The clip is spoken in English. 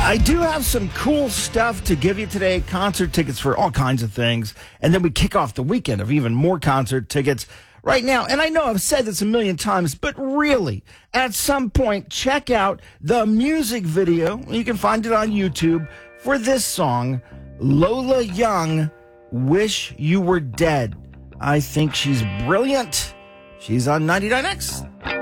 I do have some cool stuff to give you today. Concert tickets for all kinds of things. And then we kick off the weekend of even more concert tickets right now. And I know I've said this a million times, but really, at some point, check out the music video. You can find it on YouTube for this song, Lola Young, Wish You Were Dead. I think she's brilliant. She's on 99X.